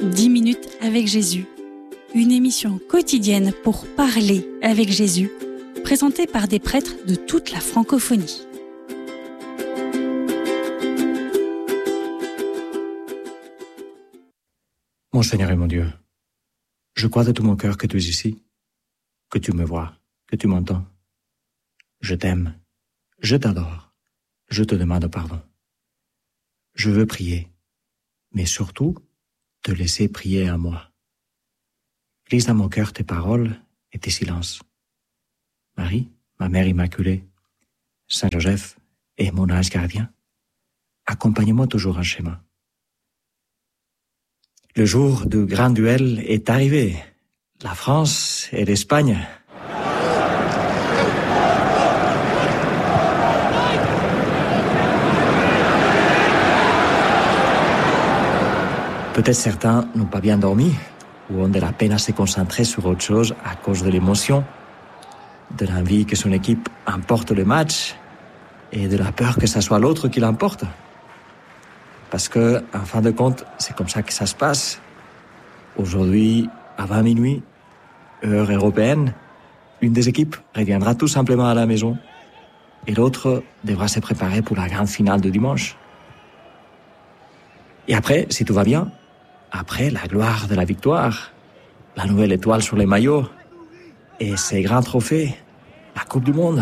10 minutes avec Jésus, une émission quotidienne pour parler avec Jésus, présentée par des prêtres de toute la francophonie. Mon Seigneur et mon Dieu, je crois de tout mon cœur que tu es ici, que tu me vois, que tu m'entends. Je t'aime, je t'adore, je te demande pardon. Je veux prier, mais surtout te laisser prier à moi. Glisse dans mon cœur tes paroles et tes silences. Marie, ma mère immaculée, Saint Joseph et mon ange gardien, accompagne-moi toujours en chemin. Le jour du grand duel est arrivé. La France et l'Espagne. Peut-être certains n'ont pas bien dormi ou ont de la peine à se concentrer sur autre chose à cause de l'émotion, de l'envie que son équipe emporte le match et de la peur que ça soit l'autre qui l'emporte. Parce que, en fin de compte, c'est comme ça que ça se passe. Aujourd'hui, à 20 minuit, heure européenne, une des équipes reviendra tout simplement à la maison et l'autre devra se préparer pour la grande finale de dimanche. Et après, si tout va bien, après la gloire de la victoire, la nouvelle étoile sur les maillots et ces grands trophées, la Coupe du Monde.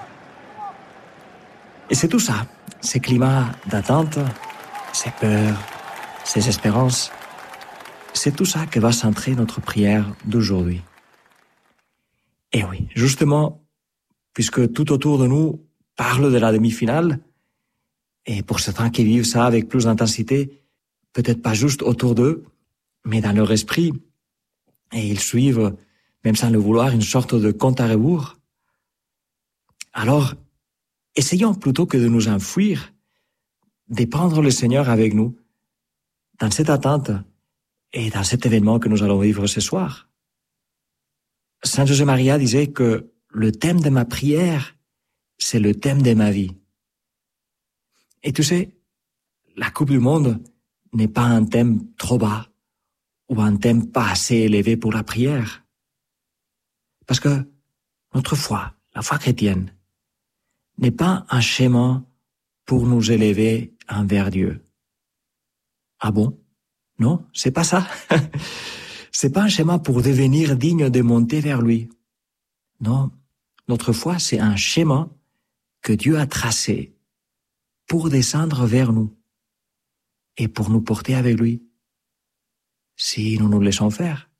Et c'est tout ça, ces climats d'attente, ces peurs, ces espérances. C'est tout ça que va centrer notre prière d'aujourd'hui. Et oui, justement, puisque tout autour de nous parle de la demi-finale, et pour certains qui vivent ça avec plus d'intensité, peut-être pas juste autour d'eux, mais dans leur esprit, et ils suivent, même sans le vouloir, une sorte de compte à rebours. Alors, essayons plutôt que de nous enfuir, de prendre le Seigneur avec nous, dans cette attente et dans cet événement que nous allons vivre ce soir. Saint José Maria disait que le thème de ma prière, c'est le thème de ma vie. Et tu sais, la Coupe du Monde n'est pas un thème trop bas ou un thème pas assez élevé pour la prière. Parce que notre foi, la foi chrétienne, n'est pas un schéma pour nous élever envers Dieu. Ah bon? Non, c'est pas ça. C'est pas un schéma pour devenir digne de monter vers lui. Non, notre foi, c'est un schéma que Dieu a tracé pour descendre vers nous et pour nous porter avec lui, si nous nous laissons faire.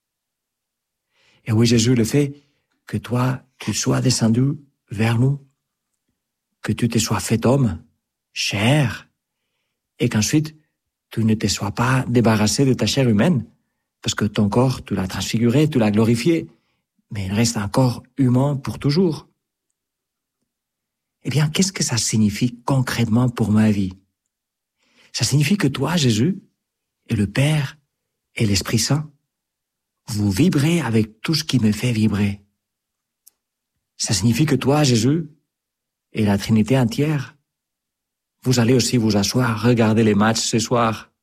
Et oui, Jésus, le fait que toi, tu sois descendu vers nous, que tu te sois fait homme, chair, et qu'ensuite, tu ne te sois pas débarrassé de ta chair humaine, parce que ton corps, tu l'as transfiguré, tu l'as glorifié, mais il reste un corps humain pour toujours. Eh bien, qu'est-ce que ça signifie concrètement pour ma vie? Ça signifie que toi, Jésus, et le Père, et l'Esprit Saint, vous vibrez avec tout ce qui me fait vibrer. Ça signifie que toi, Jésus, et la Trinité entière, vous allez aussi vous asseoir, regarder les matchs ce soir.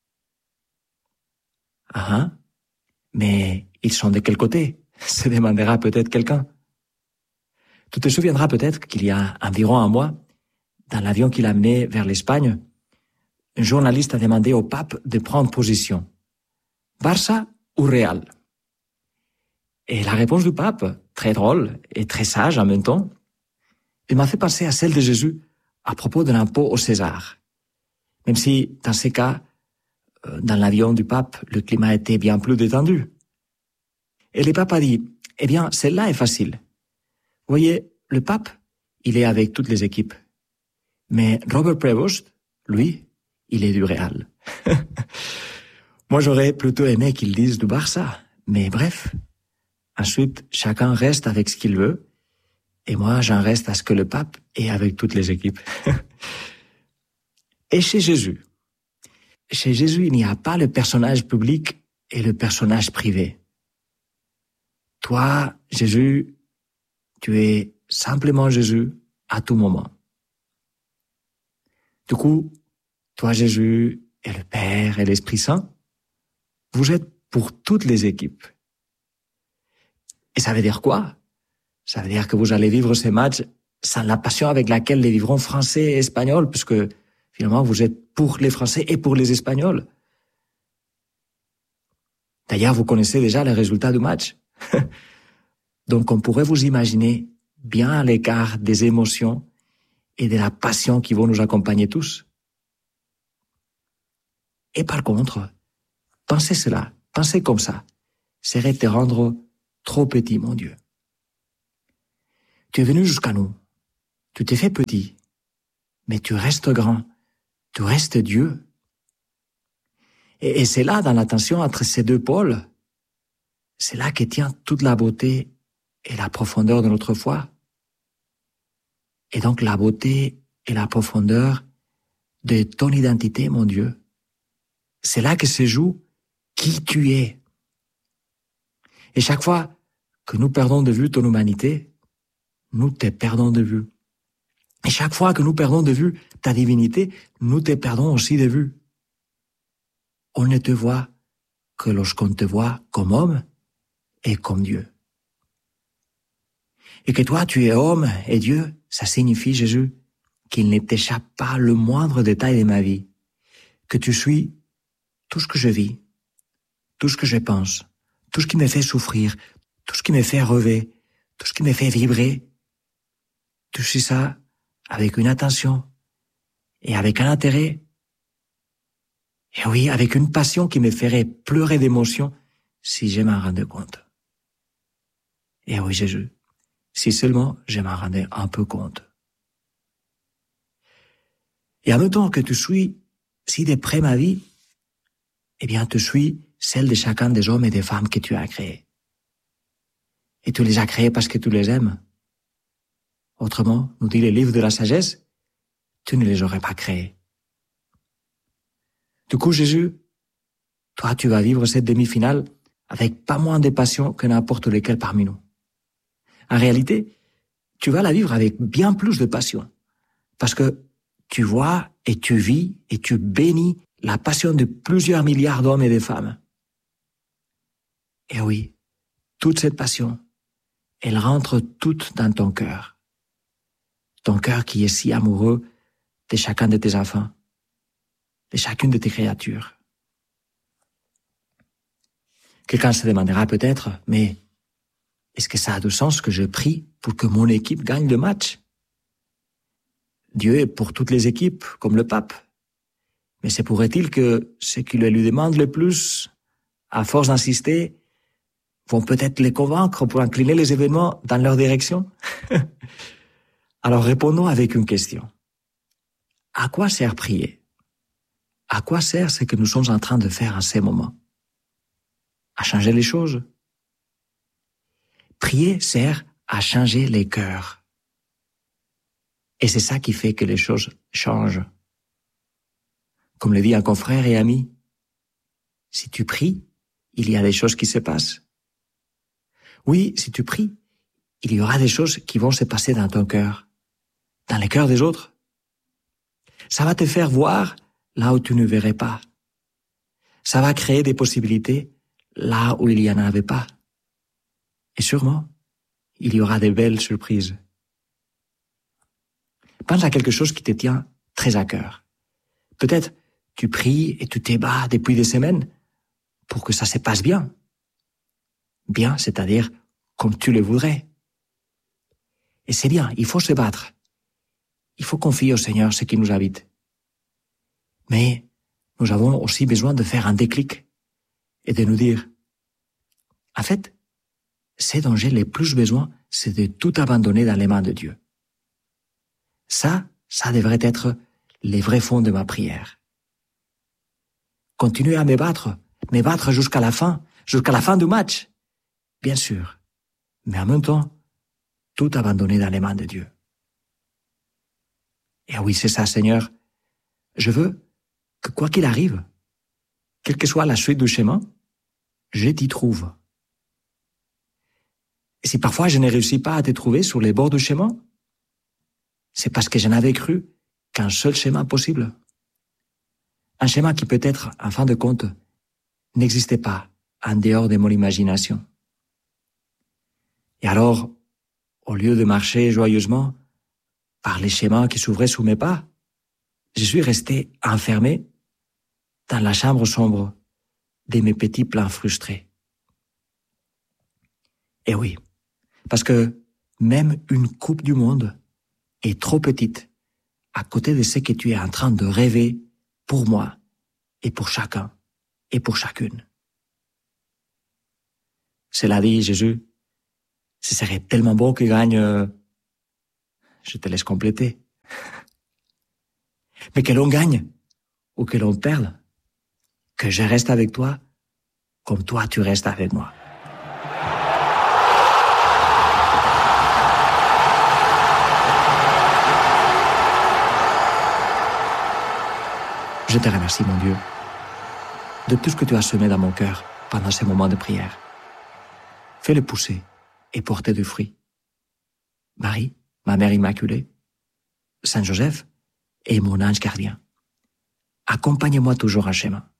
Ah, mais ils sont de quel côté? Se demandera peut-être quelqu'un. Tu te souviendras peut-être qu'il y a environ un mois, dans l'avion qui l'amenait vers l'Espagne, un journaliste a demandé au pape de prendre position. Barça ou Real? Et la réponse du pape, très drôle et très sage en même temps, elle m'a fait penser à celle de Jésus à propos de l'impôt au César. Même si, dans ces cas, dans l'avion du pape, le climat était bien plus détendu. Et le pape a dit, eh bien, celle-là est facile. Vous voyez, le pape, il est avec toutes les équipes. Mais Robert Prevost, lui, il est du Real. Moi, j'aurais plutôt aimé qu'il dise du Barça. Mais bref. Ensuite, chacun reste avec ce qu'il veut. Et moi, j'en reste à ce que le pape est avec toutes les équipes. Et chez Jésus, il n'y a pas le personnage public et le personnage privé. Toi, Jésus, tu es simplement Jésus à tout moment. Du coup, toi, Jésus, et le Père et l'Esprit Saint, Vous êtes pour toutes les équipes. Et ça veut dire quoi? Ça veut dire que vous allez vivre ces matchs sans la passion avec laquelle les vivront Français et Espagnols, puisque finalement vous êtes pour les Français et pour les Espagnols. D'ailleurs, vous connaissez déjà les résultats du match. Donc on pourrait vous imaginer bien à l'écart des émotions et de la passion qui vont nous accompagner tous. Et par contre, penser cela, penser comme ça, serait te rendre trop petit, mon Dieu. Tu es venu jusqu'à nous, tu t'es fait petit, mais tu restes grand, tu restes Dieu. Et c'est là, dans la tension entre ces deux pôles, c'est là que tient toute la beauté et la profondeur de notre foi. Et donc la beauté et la profondeur de ton identité, mon Dieu. C'est là que se joue qui tu es. Et chaque fois que nous perdons de vue ton humanité, nous te perdons de vue. Et chaque fois que nous perdons de vue ta divinité, nous te perdons aussi de vue. On ne te voit que lorsqu'on te voit comme homme et comme Dieu. Et que toi, tu es homme et Dieu, ça signifie, Jésus, qu'il ne t'échappe pas le moindre détail de ma vie, que tu suis tout ce que je vis, tout ce que je pense, tout ce qui me fait souffrir, tout ce qui me fait rêver, tout ce qui me fait vibrer. Tu suis ça avec une attention et avec un intérêt. Et oui, avec une passion qui me ferait pleurer d'émotion si je m'en rendais compte. Et oui, Jésus, si seulement je m'en rendais un peu compte. Et en même temps que tu suis si de près ma vie, eh bien, tu suis celle de chacun des hommes et des femmes que tu as créés. Et tu les as créés parce que tu les aimes. Autrement, nous dit le livre de la sagesse, tu ne les aurais pas créés. Du coup, Jésus, toi, tu vas vivre cette demi-finale avec pas moins de passion que n'importe lequel parmi nous. En réalité, tu vas la vivre avec bien plus de passion. Parce que tu vois et tu vis et tu bénis la passion de plusieurs milliards d'hommes et de femmes. Et oui, toute cette passion, elle rentre toute dans ton cœur. Ton cœur qui est si amoureux de chacun de tes enfants, de chacune de tes créatures. Quelqu'un se demandera peut-être, mais est-ce que ça a du sens que je prie pour que mon équipe gagne le match? Dieu est pour toutes les équipes, comme le pape. Mais se pourrait-il que ceux qui lui demandent le plus, à force d'insister, vont peut-être les convaincre pour incliner les événements dans leur direction? Alors répondons avec une question. À quoi sert prier? À quoi sert ce que nous sommes en train de faire en ces moments? À changer les choses? Prier sert à changer les cœurs. Et c'est ça qui fait que les choses changent. Comme le dit un confrère et ami, si tu pries, il y a des choses qui se passent. Oui, si tu pries, il y aura des choses qui vont se passer dans ton cœur, dans les cœurs des autres. Ça va te faire voir là où tu ne verrais pas. Ça va créer des possibilités là où il n'y en avait pas. Et sûrement, il y aura de belles surprises. Pense à quelque chose qui te tient très à cœur. Peut-être tu pries et tu t'ébats depuis des semaines pour que ça se passe bien. Bien, c'est-à-dire comme tu le voudrais. Et c'est bien, il faut se battre. Il faut confier au Seigneur ce qui nous habite. Mais nous avons aussi besoin de faire un déclic et de nous dire, en fait, ce dont j'ai le plus besoin, c'est de tout abandonner dans les mains de Dieu. Ça devrait être les vrais fonds de ma prière. Continuer à me battre jusqu'à la fin du match, bien sûr, mais en même temps, tout abandonner dans les mains de Dieu. Et oui, c'est ça, Seigneur. Je veux que quoi qu'il arrive, quelle que soit la suite du chemin, je t'y trouve. Et si parfois je ne réussis pas à te trouver sur les bords du chemin, c'est parce que je n'avais cru qu'un seul chemin possible. Un chemin qui peut-être, en fin de compte, n'existait pas en dehors de mon imagination. Et alors, au lieu de marcher joyeusement par les chemins qui s'ouvraient sous mes pas, je suis resté enfermé dans la chambre sombre de mes petits plans frustrés. Et oui, parce que même une coupe du monde est trop petite à côté de ce que tu es en train de rêver pour moi et pour chacun et pour chacune. Cela dit, Jésus, ce serait tellement beau que gagne... Je te laisse compléter. Mais que l'on gagne ou que l'on perde, que je reste avec toi comme toi tu restes avec moi. Je te remercie, mon Dieu, de tout ce que tu as semé dans mon cœur pendant ces moments de prière. Fais-le pousser et porter du fruit. Marie, ma mère immaculée, Saint Joseph et mon ange gardien, accompagnez-moi toujours en chemin.